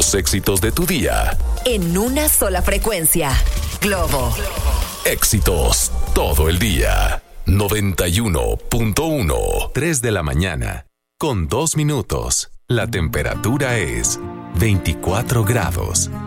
Los éxitos de tu día. En una sola frecuencia. Globo. Éxitos todo el día. 91.1. 3 de la mañana. Con 2 minutos. La temperatura es 24 grados.